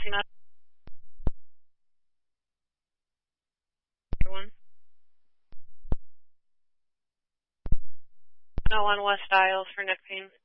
emergency med. One. No, on West Isles for neck pain.